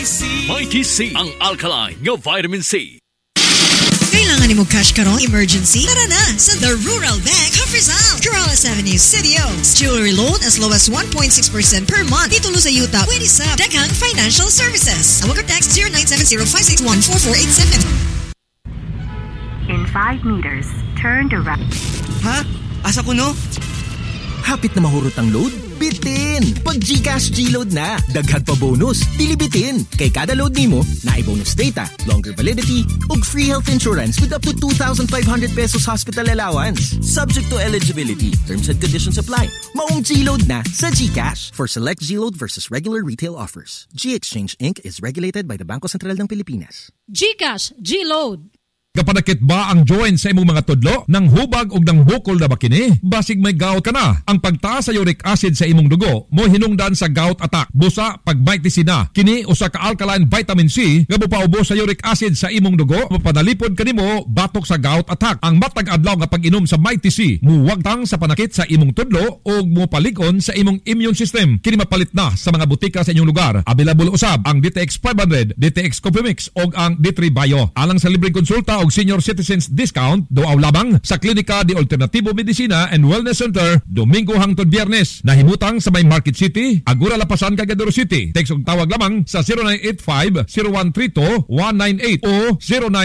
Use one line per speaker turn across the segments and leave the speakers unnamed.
Mighty C, ang alkaline nga vitamin C.
Kailangan ni mo cash karong emergency? Tara na sa The Rural Bank of Rizal, Corrales Avenue, City Oaks. Jewelry loan as low as 1.6% per month. Titulo sa yuta, pwede sa Daghang Financial Services. Awag text 0970-561-4487.
In 5 meters, turn to right.
Ha? Asa ko no? Hapit na mahurot ang load? Bitin! Pag GCash G-Load na, daghan pa bonus, dili bitin. Kay kada load nimo, naay bonus data, longer validity, ug free health insurance with up to 2,500 pesos hospital allowance. Subject to eligibility. Terms and conditions apply. Maong G-Load na sa GCash. For select G-Load versus regular retail offers. G-Exchange Inc. is regulated by the Bangko Sentral ng Pilipinas.
GCash G-Load.
Kapanakit ba ang joint sa imong mga tudlo? Nang hubag o nang bukol na ba kini? Basig may gout ka na. Ang pagtaas sa uric acid sa imong dugo mo hinungdan sa gout attack. Busa pag na kini usa ka alkaline vitamin C nga mopaubos sa uric acid sa imong dugo, mapanalipod kanimo batok sa gout attack. Ang matag adlaw nga pag-inom sa Mighty C muwagtang sa panakit sa imong tudlo o mopalig-on sa imong immune system. Kini mapalit na sa mga butika sa inyong lugar. Available usab ang DTX 500, DTX Coffee Mix o ang D3 Bio. Alang sa libreng konsulta og senior citizens discount doaw labang sa Klinika de Alternativo Medicina and Wellness Center Domingo hangtod Biyernes. Nahimutang sa may Market City, Agura Lapasan, Cagayan City. Text og tawag lamang sa 0985-0132-198 o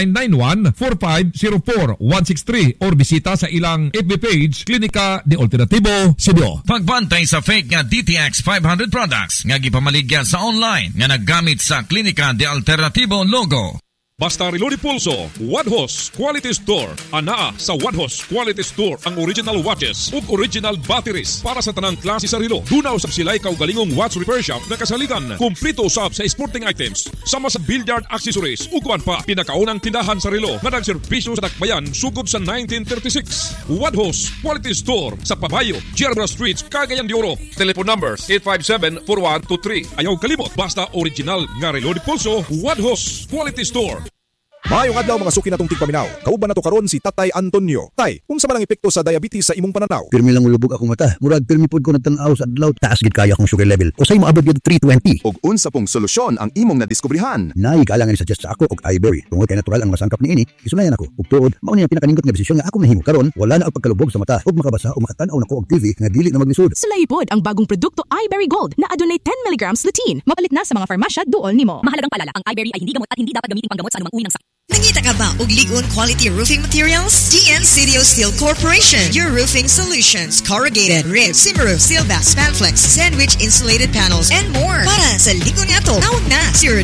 0991-4504-163 or bisita sa ilang FB page Klinika de Alternativo Cebu.
Pagbantay sa fake nga DTX 500 products nga gipamaligya sa online nga naggamit sa Klinika de Alternativo logo.
Basta Reloaded Pulso, Wadhos Quality Store. Anaa sa Wadhos Quality Store ang original watches ug original batteries para sa tanang klase sa relo. Dunaw sa silay kaugalingong watch repair shop na kasaligan. Kumplito usab sa sporting items, sama sa billiard accessories ug kuan pa. Pinakaunang tindahan sa relo nga nagserbisyo sa dakbayan sugod sa 1936. Wadhos Quality Store sa Pabayo, Gerber Street, Cagayan de Oro. Telephone numbers 857-4123. Ayaw kalimot, basta original nga Reloaded Pulso, Wadhos Quality Store.
Maayong adlaw mga suki natong tigpaminaw. Kauban nato karon si Tatay Antonio. Tay, unsa man ang epekto sa diabetes sa imong pananaw?
Pirmi lang ulubog akong mata. Murag pirmi pud ko natanaw sa adlaw. Taas gid kaya akong sugar level. Usay moabot gyud 320.
Og unsa pong solusyon ang imong nadiskubrihan?
Nay galangan suggest sa ako og iBerry. Tungod kay natural ang masangkap niini, isulayan ako. Ug tuod, mao ni ang pinakaningot nga desisyon nga ako mahimo. Karon wala na ang pagkalubog sa mata ug makabasa o makatan-aw nako og TV nga dili na maglisod.
Sulay pod ang bagong produkto iBerry Gold na adunay 10 mg lutein. Mapalit na sa mga farmasya duol nimo.
Mahalagang paalala, ang iBerry ay hindi gamot at hindi dapat gamitin panggamot sa anumang uri ng sakit.
Nangita ka ba og ligon quality roofing materials? DN Cidio Steel Corporation, your roofing solutions, corrugated, ribs, Cimaroof, Sealback, Spanflex, sandwich insulated panels, and more. Para sa ligon niyato, tawag na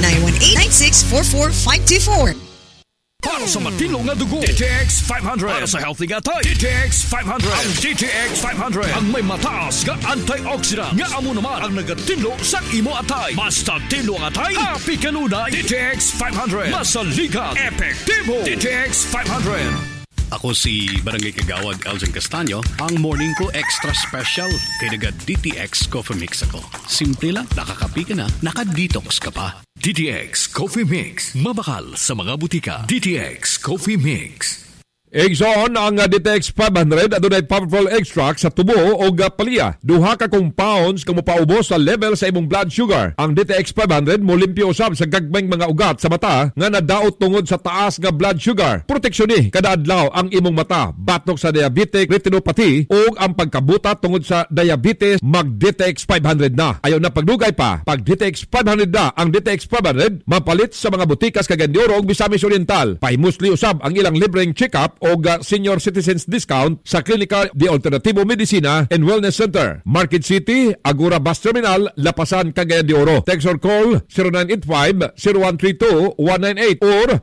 0918-9644-524.
Para sa matino nga dugo, DTX 500. Para sa healthy nga tayo, DTX 500. Ang DTX 500 ang may mataas nga antioxidant nga amo naman ang nagatinlo sa imo atay. Basta tinlo ang atay, happy kanunay. DTX 500. Masaligan, epektibo. DTX 500.
Ako si Barangay Kagawad Elgin Castaño, ang morning ko extra special kay naga DTX Coffee Mix ako. Simple lang, nakakapi ka na, naka-detox ka pa.
DTX Coffee Mix, mabakal sa mga butika. DTX Coffee Mix.
Exxon ang DTX 500 adunay powerful extract sa tubo o palya. Duha ka compounds kang mopaubos sa level sa imong blood sugar. Ang DTX 500 mo limpyo usab sa gagmayng mga ugat sa mata nga nadaot tungod sa taas nga blood sugar. Proteksyon ni kada adlaw ang imong mata batok sa diabetic retinopathy o ang pagkabuta tungod sa diabetes. Mag DTX 500 na. Ayaw na pagdugay pa. Pag DTX 500 na ang DTX 500 mapalit sa mga butikas Cagayan de Oro ug Misamis Oriental. Pahimusli usab ang ilang libreng check-up o senior citizens discount sa Klinika de Alternativo Medicina and Wellness Center, Market City, Agura Bus Terminal, Lapasan, Cagayan de Oro. Text or call 0985-0132-198 or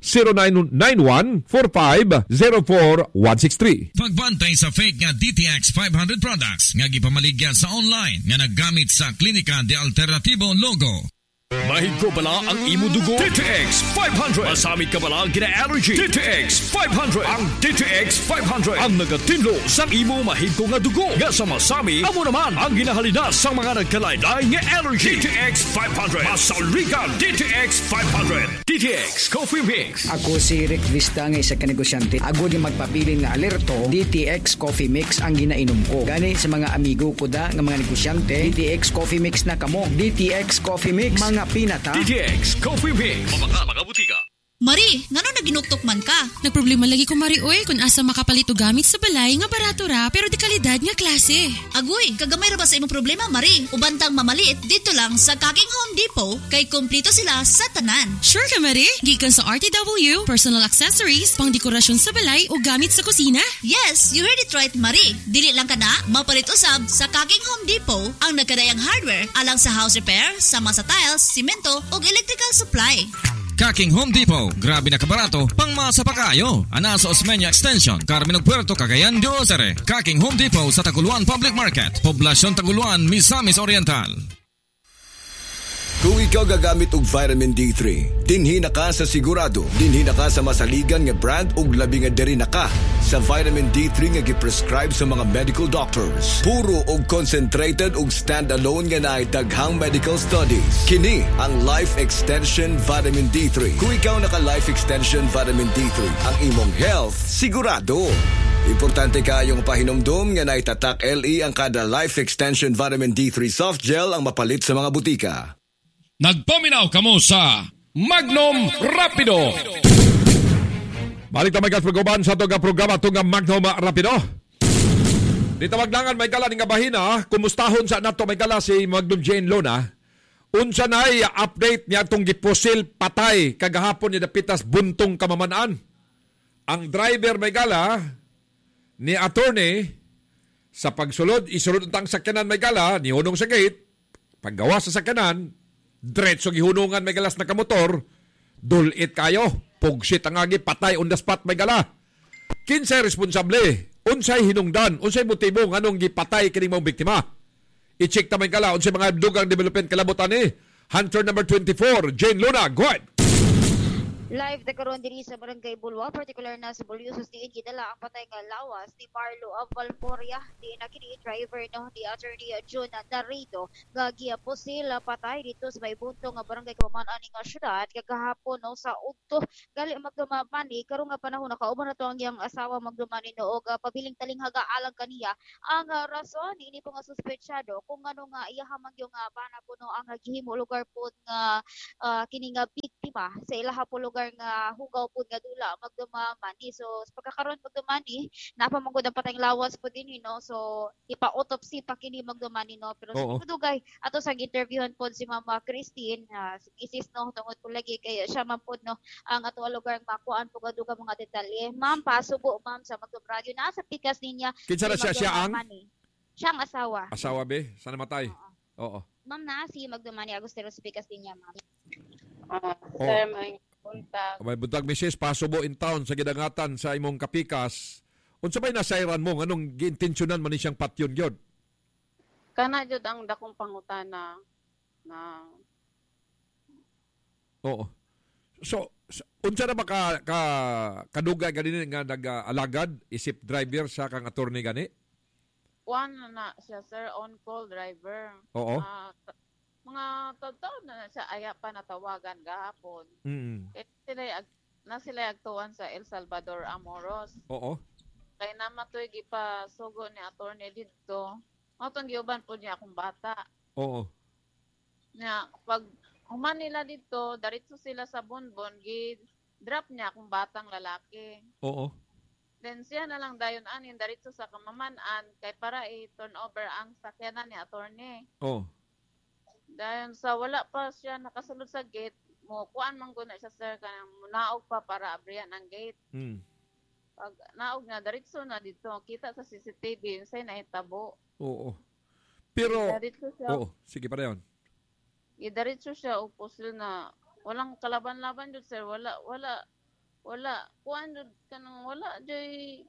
0991-4504-163.
Pagbantay sa fake nga DTX 500 products nga gipamaligya sa online nga naggamit sa Klinika de Alternativo logo.
Mahig ko bala ang imo dugo? DTX 500. Masamit ka bala ang gina-allergy? DTX 500. Ang DTX 500 ang nagatinlo sa imo mahig ko nga dugo. Nga sa masami, amo naman ang ginahalina sa mga nagkalaylay nga allergy. DTX 500. Masaligan DTX 500. DTX Coffee Mix.
Ako si Rick Vista nga isa ka negosyante. Ako di magpabilin nga alerto, DTX Coffee Mix ang ginainom ko. Gani sa mga amigo ko da nga mga negosyante, DTX Coffee Mix na kamo. DTX Coffee Mix, mga pinata.
DTX Coffee Mix. Mga butika.
Mari, ngano naginuktok man ka?
Nagproblema lagi ko, Mari, oy, kung asa makapalit og gamit sa balay nga barato ra, pero di kalidad nga klase.
Agoy, kagamay ra ba sa imong problema, Mari? Ubantang mamalit, dito lang sa Kaking Home Depot, kay kumpleto sila sa tanan.
Sure ka, Mari? Gikan sa RTW, personal accessories, pang dekorasyon sa balay o gamit sa kusina?
Yes, you heard it right, Mari. Dili lang ka na, mapalit usab sa Kaking Home Depot ang nagkadayang hardware alang sa house repair, sama sa tiles, simento o electrical supply.
Kaking Home Depot, grabe na kabarato, pang masa pa kayo. Ana sa Osmeña Extension, Carmen Puerto, Cagayan de Ozare. Kaking Home Depot sa Taguluan Public Market, Poblasyon Taguluan, Misamis Oriental.
Kung ikaw gagamit og vitamin D3, dinhi na ka sa sigurado. Dinhi na ka sa masaligan nga brand ug labi nga diri na ka sa vitamin D3 nga giprescribe sa mga medical doctors. Puro og concentrated ug stand-alone nga naay daghang medical studies. Kini ang Life Extension Vitamin D3. Kung ikaw naka-Life Extension Vitamin D3, ang imong health sigurado. Importante kayong pahinomdom nga naitatak LE ang kada Life Extension Vitamin D3 Soft Gel ang mapalit sa mga butika.
Nagpaminaw kamo sa Magnum Rapido.
Balik na may kaspaguban sa itong programa itong Magnum Rapido. Dito maglangan may kala nga bahina, kumustahon sa nato may kala si Magnum Jane Lona. Unsa na'y update niya itong giposil patay kagahapon niya dapitas buntong kamamanaan. Ang driver may kala ni attorney sa pagsulod, isulod ang sakyanan may kala, nihunong sa gate, paggawa sa sakyanan, diretso gihunungan may galas na kamotor, dulit kayo, pugsit ang agi, patay on the spot may gala. Kinsay responsable, unsay hinungdan, unsay motibo nganong gipatay kining mga biktima. I-check ta may gala, unsay mga dugang development kalabutan ni Hunter number 24, Jane Luna, go ahead.
Live na karon diri sa Barangay Bulwa, particular na sa Bulyosos, diin gidala ang patay nga lawas ni Marlo of Valporia. Diin na kini driver no ni Attorney John Narito nga giaposil patay dito sa may bunto nga barangay Kamaman-ani nga syudad kagahapon no sa ugto. Gali magdumani karon nga panahon nakauban na to ang iyang asawa magdumani no og pabiling talinghaga alang kaniya. Ang rason ini po nga suspetsyado kung ano nga iyaha man yung bana po no ang gihimo lugar po nga kini nga biktima sa ilaha po lugar nga hugaw po nga dula magdumani. So sa pagkakaroon magdumani napamangod ang patayng lawas po din no, so ipa-autopsy pa kini magdumani no, pero sa dugay ato sa interviewhan po si Mama Christine si Mrs. no tungod po lagi kay siya man po no ang ato lugar makuan po gaduga mga detalye. Ma'am, pasubo ma'am sa Magdum Radio na sa pikas niya.
Kinsa na siya ang
siyang asawa.
Asawa be, sana matay. Oo.
Ma'am na si Magdumani Agustero sa pikas niya ma'am.
Sir, may buntag.
May buntag, Mrs. Pasubo in town sa gidangatan sa imong kapikas. Unsa may nasairan mo nganong giintensyonan man ni siyang patyon gyud?
Kana jud ang dakong pangutana na
Oo. So unsa na ba kadugay ganini nga nag-alagad isip driver sa kang attorney gani?
One na siya, sir, on call driver.
Oo.
Mga taon na siya aya pa natawagan gahapon. Sila agtuan sa El Salvador Amoros.
Oo.
Kay namatoy gipasugo ni attorney dito. Matong giuban po niya akong bata.
Oo.
Na pag human nila dito, daritso sila sa Bonbon, drop niya akong batang lalaki.
Oo.
Then siya na lang dayon anin daritso sa Kamaman-an kay para i-turn over ang sakyanan ni attorney.
Oo.
Dayon sa wala pa siya nakasulod sa gate, mo kuan man guna siya, sir, kanang naog pa para abrihan ang gate. Pag naog na daritso na dito, kita sa CCTV say nahitabo.
Oo. Pero
siya,
sige pa dayon.
Idaritso siya og pusil na walang kalaban-laban jud, sir, wala kuan jud kanang wala joy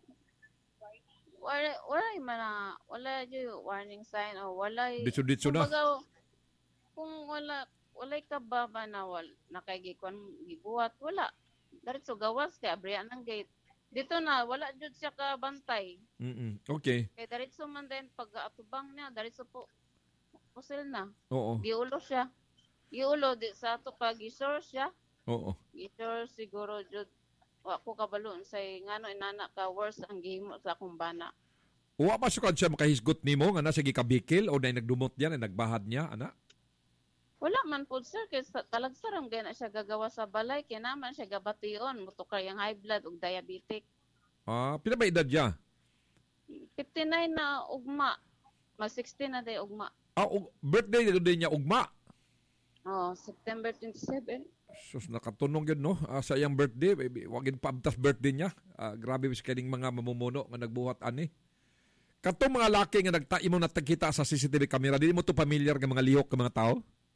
wala joy warning sign o wala
ditso na.
Kung walay kababa na nakay gibuhat, wala. Daritso gawas kay abrihan ang gate. Dito na wala jud siya ka bantay.
Okay.
Kay daritso man din pag atubang niya, daritso po pusil na.
Oo.
Giulo siya. Giulo di sa ato pag i-source siya.
Oo.
Sure siguro jud wa ko kabalo say ngano inana ka worse ang gihimo sa akong bana.
Wa pa siya makahisgot nimo nga na sige kabikil o na nagdumot diyan na nagbahad niya ana?
Wala man po sir kay talagsaram gay na siya gagawa sa balay kay naman siya gabation muto kay ang high blood ug diabetic.
Pila ba edad niya?
59 na ugma. Mas 16 na day ugma.
Birthday din niya ugma.
September 27.
Sus, nakatunog yun, no? Sa iyang birthday, wagin paabtas birthday niya. Grabe mas kaning mga mamumuno nga nagbuhat ani. Katong mga laki nga nagtaimo na tagkita sa CCTV camera, dili mo to familiar nga mga lihok nga mga tao?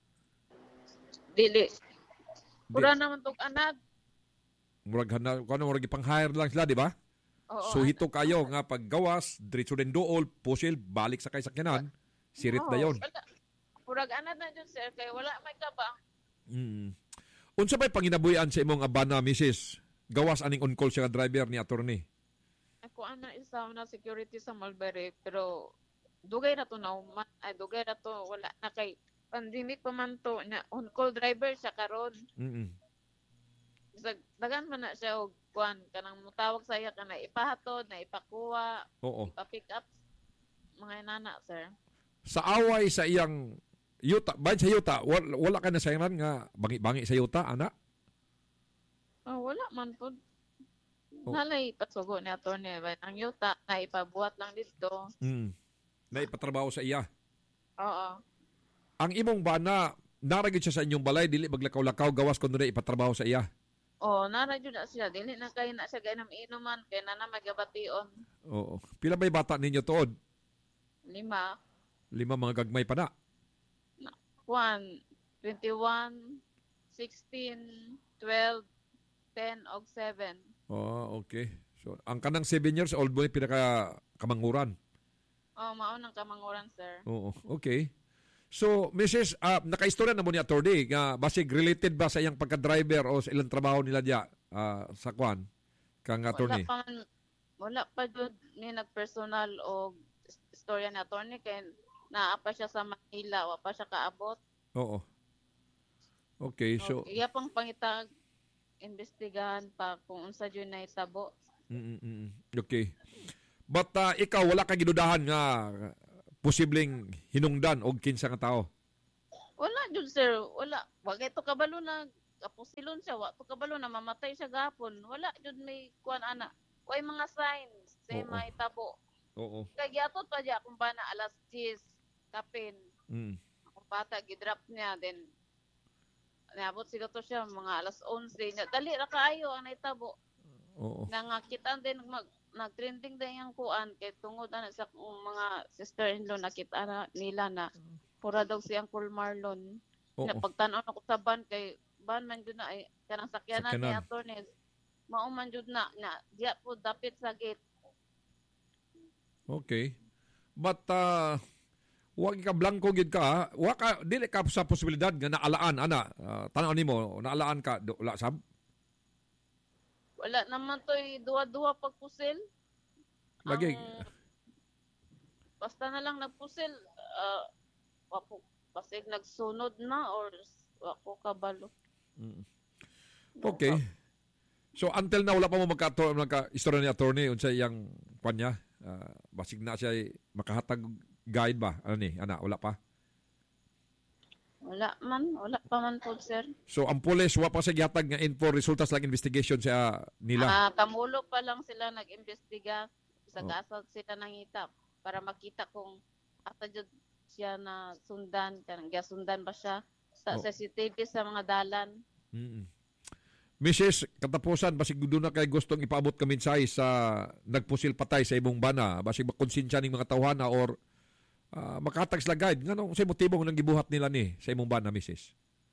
Dili. Pura naman tong anak.
Murag ipang-hire lang sila, di ba? So hito kayo nga paggawas, diretso din dool, pusil, balik sa kaysakyanan, sirit na yon.
Purag anad na dyan sir, kaya wala may kabang.
Unsa ba'y panginabuyan sa imong abana, Mrs.? Gawas aning on-call siya driver ni attorney?
Ako ana isa na security sa Mulberry, pero dugay na to nauman, dugay na to, wala na kay pandemic pa man to, na on-call driver siya karon. Dagan man na siya og kuan kanang mutawag sa iya kana ipahatod na ipakuha, ipa-pick up mga inana sir.
Sa away sa iyang yuta, bayan sa yuta, wala ka na sayang nga bangi-bangi sa yuta, ana?
Wala man po. Nalay pasugo ni attorney ang yuta na ipabuhat lang dito.
Na ipatrabaho sa iya?
Oo.
Ang imong bana, naragid siya sa inyong balay, dili maglakaw-lakaw, gawas kung na ipatrabaho sa iya?
Naragid na siya. Dili na kayo na siya ganam inuman, kaya na magabation.
Oo. Pila ba'y bata ninyo tuod?
5.
5 mga gagmay pa na?
21, 16, 12, 10, og 7.
Okay. So, ang kanang 7 years old mo yung pinaka-kamanguran?
Maunang kamanguran, sir.
Oo, okay. So, Mrs., naka-istorya na mo ni attorney, basig related ba sa iyang pagka-driver o sa ilang trabaho nila diya sa kwan? Kang attorney?
Wala pa dyan ni nag-personal o istorya ni attorney kaya naa pa siya sa Manila, wa pa siya kaabot.
Oo. Okay, so
iya pang pangitag investigahan pa kung unsa jud na itabo.
Okay. But ikaw wala ka gidudahan nga posibleng hinungdan og kinsa nga tao?
Wala jud sir, wala. Wa kay to kabalo na kapusilon siya, wa to kabalo na mamatay siya gahapon. Wala jud may kuan ana. Way mga signs sa may tabo.
Oo.
Kay giatot pa diya kung bana alas 10 kapin. Kung bata gidrop niya then naabot sila to siya mga alas 11 niya. Dali ra kaayo ang naitabo.
Oo.
Nangakitaan din nagtrending din yung kuan kay tungod ana sa mga sister-in-law nakita nila na pura daw siyang Cool Marlon. Na pagtan-aw ako sa ban kay ban man jud na ay kanang sakyanan ni attorney. Mao man jud na diya po dapit sa gate.
Okay. But wag ka blanco gid ka, wa ka dili ka sa posibilidad nga naalaan ana. Tanaw nimo, naalaan ka wala sab?
Wala naman to'y duwa-duwa pagpusil.
Lagi.
Basta na lang nagpusil, wapo, pasig nagsunod na or wako kabalo.
Okay. So until now, wala pa mo magka-istorya ni attorney unsa iyang kanya? Basig na siya makahatag guide ba? Ano ni? Ana, wala pa?
Wala pa man po, sir.
So, ang pulis, wala pa sa gihatag nga info, resultas lang investigation sa nila?
Kamulo pa lang sila nag-imbestiga. Sa gasal sila nangitap para makita kung ata jud siya na sundan, kanang gasundan ba siya sa CCTV sa mga dalan.
Mrs., katapusan, basig doon na kay gustong ipaabot ka mensahe sa nagpusil patay sa imong bana, basig makonsensya ng mga tawhana or makatag sila guide. Nga nung sa motibo ng gibuhat nila ni sa imong bana, Mrs.?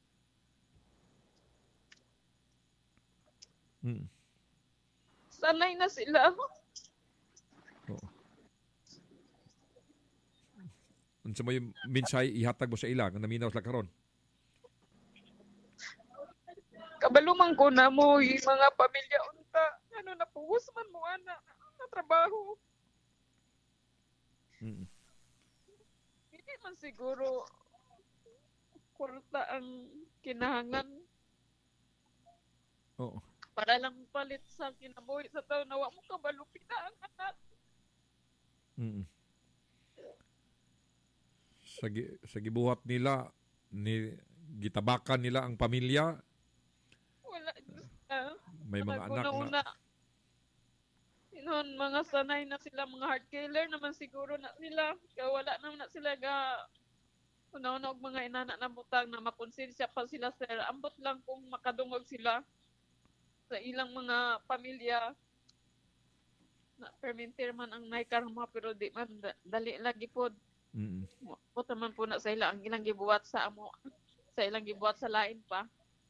Sanay na sila.
Unsa may mensahe ihatag mo sa ila nga naminaw sila karon?
Kabalumang ko na mo yung mga pamilya unta. Ano na puwos man mo ana na trabaho. Hindi man siguro kwarta ang kinahangan.
Oo.
Para lang palit sa kinabuhi sa taon na wa mo kabalupita ang anak.
Sa gibuhat nila, gitabakan nila ang pamilya.
Wala.
May mga anak
na. Noon, mga sanay na sila, mga heart killer naman siguro na sila. Kaya wala naman na sila una-una og mga inana na butang na makonsensya pa sila, sir. Ambot lang kung makadungog sila sa ilang mga pamilya na permintir man ang naikarma pero di man dali lagi po. Buot naman po na sa ilang ang ilang gibuhat sa amo, sa ilang gibuhat sa lain pa.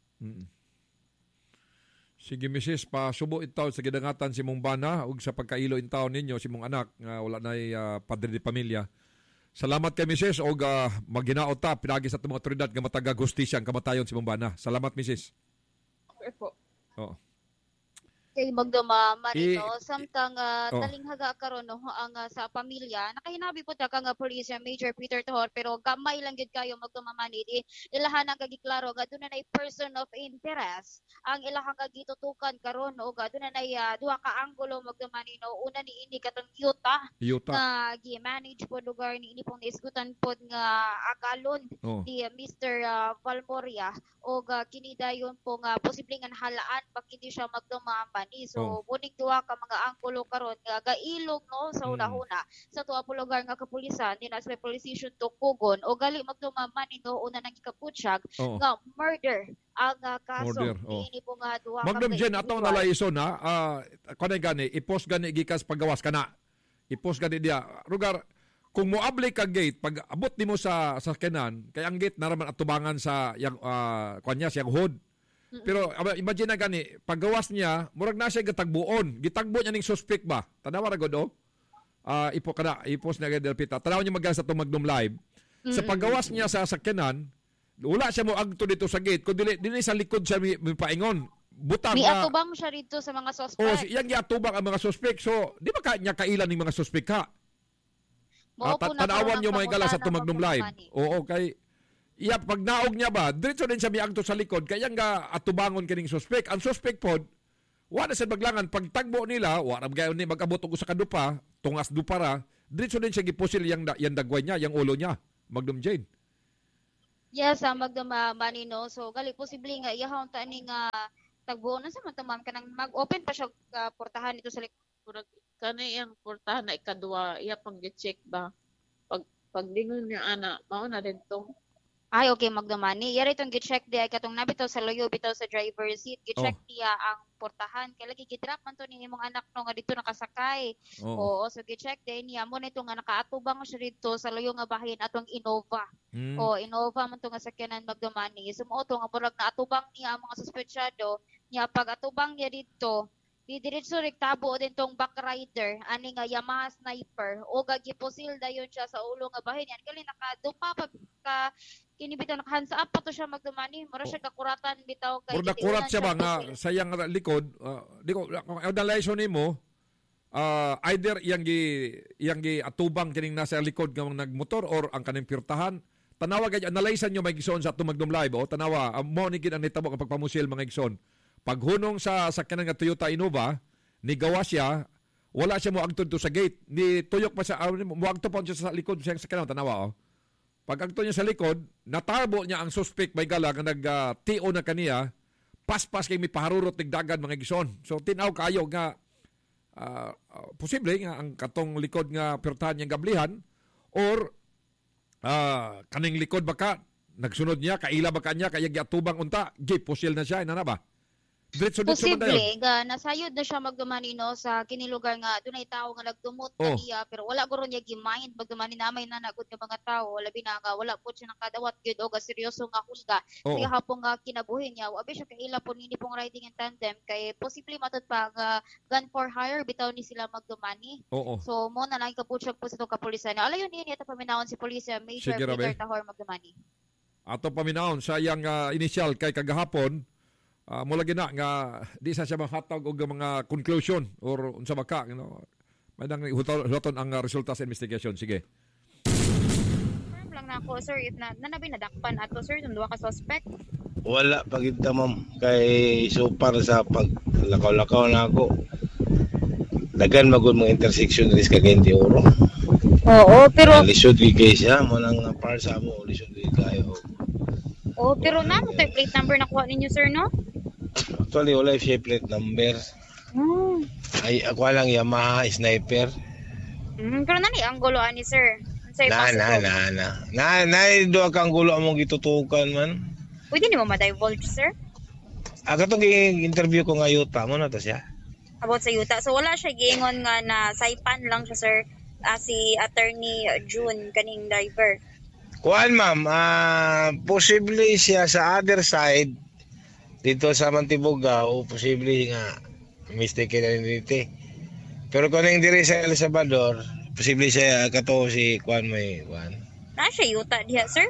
Sige, Mrs. Pasubo itaw sa gidangatan si mong bana ug sa pagkailo in taon ninyo si mong anak nga wala nay padre de pamilya. Salamat kay Mrs. og maghinaot ta pinagi sa mga otoridad nga matagag hustisya ang kamatayon si mong bana. Salamat, Mrs.
Okay po.
Oo.
Kay magduma Marino samtang talinghaga karon no ang sa pamilya nakahinabi po ta nga police Major Peter Tohor pero gamay lang gid kayo magduma manid ilahan ang kagiklaro nga dunay nay person of interest ang ilahang kagitutukan karon o dunay nay duha ka anggulo magduma nino una ni ini katong yuta nga gi-manage po lugar ni ini pong naisgutan pod nga agalon ni Mr. Valmoria o kini dayon po nga posible nga halaan pag hindi siya magduma. So, muning duha ka mga anggulo karon nga gailog no sa una-una sa tuwa po lugar nga kapulisan ni National Police Station Tukugon o gali magdumaman no una nang ikaputyag nga murder ang kaso ini po nga duha ka
Magdum Jen atong nalayson na kanay gani i-post gani gikas paggawas kana i-post gani dia lugar kung moabli ka gate pag abot nimo sa sakyanan kay ang gate naraman atubangan sa yang kanya siyang hood. Pero imagine na gani, paggawas niya, murag na siya gitagbuon. Gitagbo niya ning suspect ba? Tanawa ra gud i-post na gid Delpita. Tanawa niya magasa to Magdum Live. Sa paggawas niya sa sakyanan, wala siya mo agto dito sa gate. Kun dili sa likod siya paingon. Butang
atubang siya dito sa mga suspect.
Iyang giatubang ang mga suspect. So, di ba niya kailan ning mga suspect ka? Tanawan niyo mga gala sa Magdum Live. Oo, kay pag naog niya ba, diretso din siya miagto sa likod, kaya nga atubangon kining suspect. Ang suspect pod, wala sa maglangan, pag tagbo nila, wala gayon ni mag-abot og sa kadupa, tungas dupara, diretso din siya gipusil yang dagway niya, yang ulo niya, Magdum Jane.
Yes, Magdum Manino. So, gali posible nga, iyahon ta ni nga tagbo na sa matamam ka nang mag-open pa siya portahan ito sa likod.
Kani yung portahan na ikadua, iya pang gi-check ba? Pag dingon niya, ana, mauna din tong
ay, okay, Magdumani. Yari itong gi-check di ay katong nabitaw sa loyo, bitaw sa driver's seat. Gi-check niya ang portahan. Kaya lagi gi-drop man to ni imong anak no nga dito nakasakay. Oo, so gi-check di niya. Muna ito nga nakaatubang siya dito sa loyo nga bahin atong Innova. Innova man to nga sakyanan Magdumani. Sumuo to nga murag na atubang niya ang mga suspetsyado. Niya pag atubang niya dito, diretso rektabo din tong back rider ani nga Yamaha Sniper o gagiposil dayon siya sa ulo nga bahin yan kali nakadupa pa ka kini bitaw nakahansa up pa to siya Magdumani mura siya kakuratan bitaw kay
mura kurat siya ba nga sayang likod di ko analyze nimo either iyang gi atubang kining nasa likod nga nagmotor or ang kaning pirtahan tanawa gay analyze nyo may gison sa Magdum Live tanawa mo ni gid ang nitabo ang pagpamusil mga gison. Paghunong sa sakyanan nga Toyota Innova, ni gawa siya, wala siya mo agtod to sa gate. Ni tuyok pa siya, mo agtod pa siya sa likod siya sakyanan, tanawa Pag agtod niya sa likod, natarbo niya ang suspect may gala nga nag-TO na kaniya, paspas kay may paharurot tigdagan mga gison. So tinaw kayo nga posible nga ang katong likod nga pirtahan niyang gablihan or kaning likod baka nagsunod niya, kaila baka niya, kaya giatubang unta, gipusil na siya, na ba?
Posible nga nasayod na siya Magdumanino sa kinilugar nga dunay tawo nga nagdumot kaniya pero wala guro niya gi-mind Magdumani namay na nagud nga mga tawo labi na nga wala po siya nakadawat gyud og seryoso nga hulga kaya hapon nga kinabuhi niya wa ba siya kaila po nini pong riding in tandem kay posible matud pa nga gun for hire bitaw ni sila Magdumani. So mo na lang kaputyag po sa to kapulisan alayon niya ito paminawon si Police Major Peter Tohor Magdumani.
Ato paminawon sa iyang initial kay kagahapon mula gina nga di sa siya mahatag og mga conclusion or unsa baka may nang huton ang resulta sa investigation. Sige.
Lang nako sir if nanabi nadakpan ato sir tong duha ka suspect.
Wala pagita ma'am kay super sa paglakaw-lakaw na ako. Dagan magud mo intersection diri sa Cagayan de Oro.
Oo, pero
lisod gigay siya mo nang par sa mo lisod gigay.
Oh, pero namo tay plate number nakuha ninyo sir no?
Actually wala siya plate number. Ay ako lang Yamaha Sniper.
Pero nani ang gulo ani sir?
Na do kang gulo among gitutukan man.
Pwede nimo ma-divulge sir?
Katong interview ko nga yuta mo na to siya.
About sa yuta. So wala siya giingon nga na saipan lang siya sir si attorney June kaning driver.
Kuan ma'am, posible siya sa other side dito sa Mantibugaw, posible nga mistaken na dito. Pero kung yung diri sa El Salvador, posible siya kato si kuan may kuan.
Na siya yuta diha sir?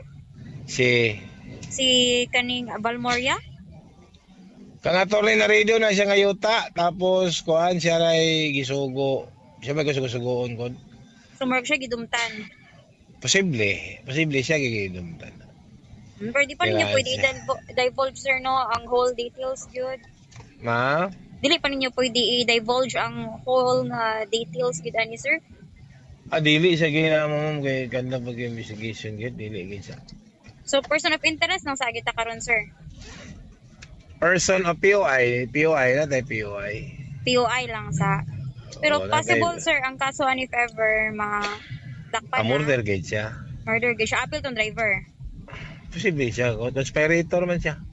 Si kaning Valmoria?
Kang attorney na radio na siya nga yuta, tapos kuan siya ray gisugo. Siya may gisugo-sugoon kon.
Sumurog siya gidumtan.
Posible siya gidumtan.
Pero di pa ninyo pwede i-divulge sir no ang whole details gyud.
Ma?
Dili pa ninyo pwede i-divulge ang whole nga details gyud ani sir?
Dili siya ginamon kay kanda pag-investigation gyud dili gyud siya.
So person of interest nang sa agita karon sir.
Person of POI na tayo POI.
POI lang sa. Pero possible sir ang kaso ani if ever dakpan na.
Murder gate siya.
Murder gate siya. Apil tong driver.
Posible siya. Conspirator man siya.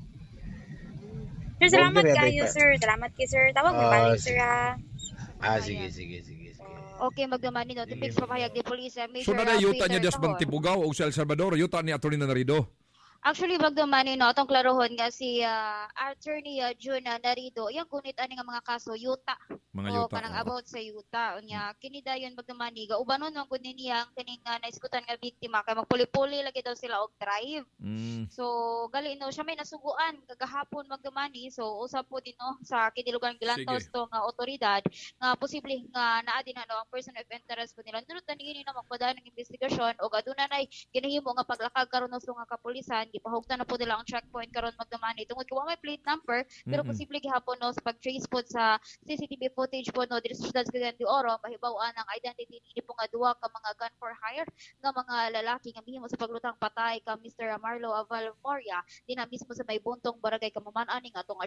Sir, salamat kayo sir. Salamat kayo sir. Tawag mo balik sir ha.
Sige.
Okay, magdaman ni no. Tipix papahayag ni police.
So na yuta niya Dias Mantibugaw o sa El Salvador, yuta ni Atty. Narido.
Actually, magdaman ni no, atong klarohon nga si attorney June Narido, yang gunit ani nga mga kaso yuta.
Mga yuta.
Kanang about sa yuta. Unya, kini dayon magdaman ni ubanon ang kunin niya kining naiskutan nga biktima kay magpuli-puli lagi daw sila og drive. So, gali no siya may nasuguan kagahapon magdaman ni. So, usab po din no sa kinilugan gilantos to nga otoridad nga posible nga naa din ang person of interest po nila. Nunod ni na magpadaan ng investigasyon og aduna nay ginahimo nga paglakag karon sa nga kapulisan gipahugtan na po nila ang checkpoint karon magdamani tungod kay wa may plate number pero posible gihapon no sa pag-trace po sa CCTV footage po no diri sa siyudad sa Cagayan de Oro mahibaw-an ang identity ni po nga duha ka mga gun for hire nga mga lalaki nga mihimo sa paglutang patay ka Mr. Marlo Valmoria dinha mismo sa may buntong barangay Kamaman ani nga atong